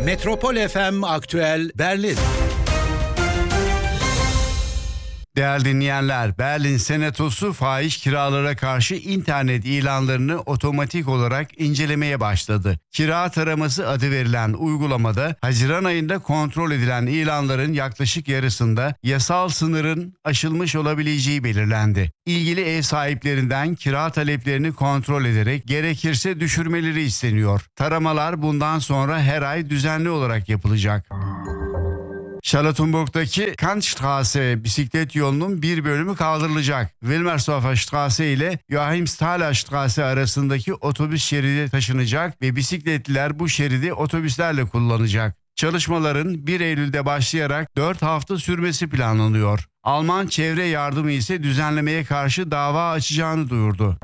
Metropol FM Aktüel Berlin. Değerli dinleyenler, Berlin Senatosu fahiş kiralara karşı internet ilanlarını otomatik olarak incelemeye başladı. Kira taraması adı verilen uygulamada Haziran ayında kontrol edilen ilanların yaklaşık yarısında yasal sınırın aşılmış olabileceği belirlendi. İlgili ev sahiplerinden kira taleplerini kontrol ederek gerekirse düşürmeleri isteniyor. Taramalar bundan sonra her ay düzenli olarak yapılacak. Charlottenburg'daki Kantstraße bisiklet yolunun bir bölümü kaldırılacak. Wilmersdorfer Straße ile Joachimsthaler Straße arasındaki otobüs şeridi taşınacak ve bisikletliler bu şeridi otobüslerle kullanacak. Çalışmaların 1 Eylül'de başlayarak 4 hafta sürmesi planlanıyor. Alman çevre yardımı ise düzenlemeye karşı dava açacağını duyurdu.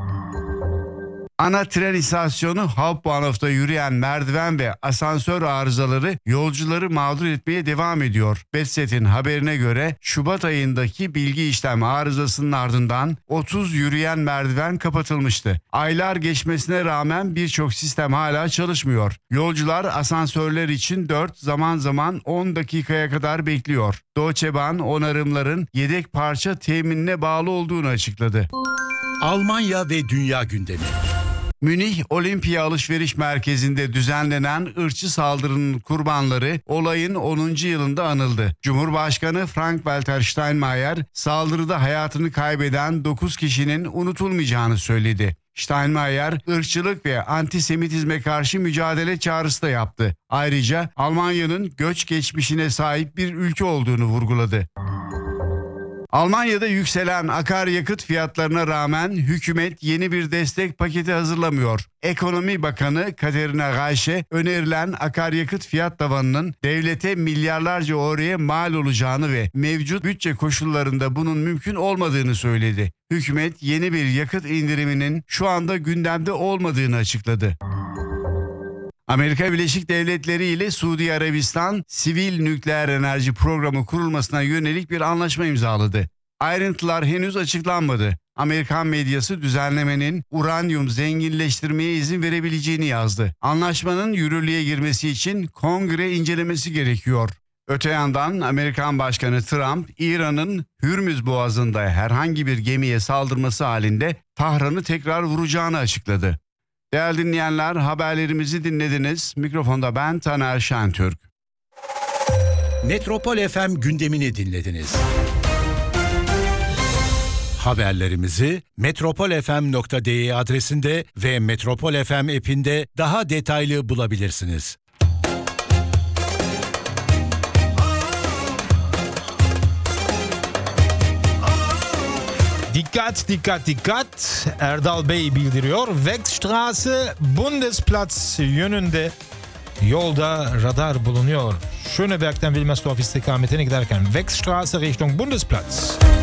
Ana tren istasyonu Hauptbahnhof'ta yürüyen merdiven ve asansör arızaları yolcuları mağdur etmeye devam ediyor. Betset'in haberine göre Şubat ayındaki bilgi işlem arızasının ardından 30 yürüyen merdiven kapatılmıştı. Aylar geçmesine rağmen birçok sistem hala çalışmıyor. Yolcular asansörler için 4 zaman zaman 10 dakikaya kadar bekliyor. Deutsche Bahn onarımların yedek parça teminine bağlı olduğunu açıkladı. Almanya ve dünya gündemi. Münih Olimpiya Alışveriş Merkezi'nde düzenlenen ırkçı saldırının kurbanları olayın 10. yılında anıldı. Cumhurbaşkanı Frank-Walter Steinmeier saldırıda hayatını kaybeden 9 kişinin unutulmayacağını söyledi. Steinmeier, ırkçılık ve antisemitizme karşı mücadele çağrısı da yaptı. Ayrıca Almanya'nın göç geçmişine sahip bir ülke olduğunu vurguladı. Almanya'da yükselen akaryakıt fiyatlarına rağmen hükümet yeni bir destek paketi hazırlamıyor. Ekonomi Bakanı Katerina Reiche önerilen akaryakıt fiyat tavanının devlete milyarlarca euroya mal olacağını ve mevcut bütçe koşullarında bunun mümkün olmadığını söyledi. Hükümet yeni bir yakıt indiriminin şu anda gündemde olmadığını açıkladı. Amerika Birleşik Devletleri ile Suudi Arabistan sivil nükleer enerji programı kurulmasına yönelik bir anlaşma imzaladı. Ayrıntılar henüz açıklanmadı. Amerikan medyası düzenlemenin uranyum zenginleştirmeye izin verebileceğini yazdı. Anlaşmanın yürürlüğe girmesi için kongre incelemesi gerekiyor. Öte yandan Amerikan Başkanı Trump, İran'ın Hürmüz Boğazı'nda herhangi bir gemiye saldırması halinde Tahran'ı tekrar vuracağını açıkladı. Değerli dinleyenler, haberlerimizi dinlediniz. Mikrofonda ben Taner Şentürk. Metropol FM gündemini dinlediniz. Haberlerimizi metropolfm.de adresinde ve Metropol FM app'inde daha detaylı bulabilirsiniz. Dikkat, dikkat, dikkat. Erdal Bey bildiriyor. Wegstraße Bundesplatz yönünde yolda radar bulunuyor. Schöneberg'den Wilmersdorf istikametine giderken Wegstraße Richtung Bundesplatz.